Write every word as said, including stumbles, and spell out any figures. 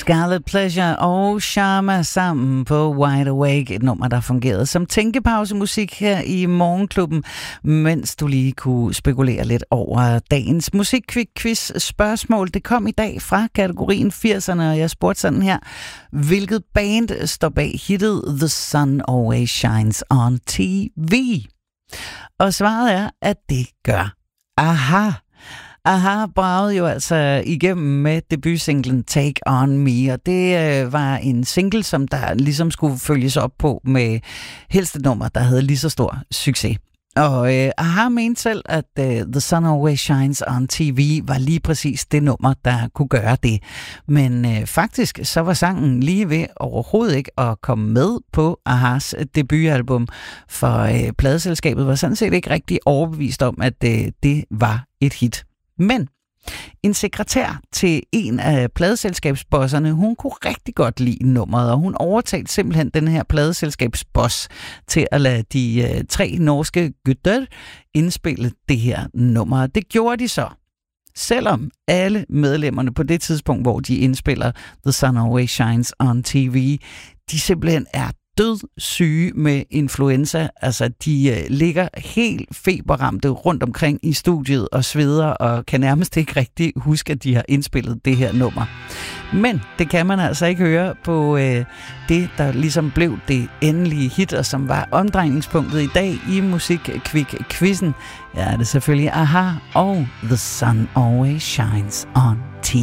Scarlet Pleasure og Sharma sammen på Wide Awake, et nummer, der fungerede som tænkepausemusik her i Morgenklubben, mens du lige kunne spekulere lidt over dagens musikquiz spørgsmål. Det kom i dag fra kategorien firserne, og jeg spurgte sådan her: hvilket band står bag hittet The Sun Always Shines on T V? Og svaret er, at det gør A-ha. A-ha bragede jo altså igennem med debutsinglen Take On Me, og det øh, var en single, som der ligesom skulle følges op på med helst et nummer, der havde lige så stor succes. Og øh, A-ha mente selv, at øh, The Sun Always Shines on T V var lige præcis det nummer, der kunne gøre det. Men øh, faktisk så var sangen lige ved overhovedet ikke at komme med på A-has debutalbum, for øh, pladeselskabet var sådan set ikke rigtig overbevist om, at øh, det var et hit. Men en sekretær til en af pladeselskabsbosserne, hun kunne rigtig godt lide nummeret, og hun overtalte simpelthen den her pladeselskabsboss til at lade de øh, tre norske gutter indspille det her nummer. Det gjorde de så, selvom alle medlemmerne på det tidspunkt, hvor de indspiller The Sun Always Shines on T V, de simpelthen er dødssyge med influenza. Altså, de øh, ligger helt feberramte rundt omkring i studiet og sveder og kan nærmest ikke rigtig huske, at de har indspillet det her nummer. Men det kan man altså ikke høre på øh, det, der ligesom blev det endelige hit, og som var omdrejningspunktet i dag i Musikquiz-quizzen. Ja, det er selvfølgelig A-ha og The Sun Always Shines on